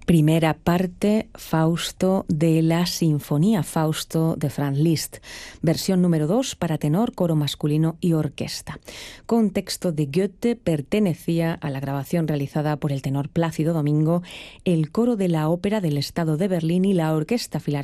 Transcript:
Primera parte, Fausto de la Sinfonía Fausto de Franz Liszt, versión número 2 para tenor, coro masculino y orquesta. Con texto de Goethe, pertenecía a la grabación realizada por el tenor Plácido Domingo, el coro de la Ópera del Estado de Berlín y la Orquesta Filarmónica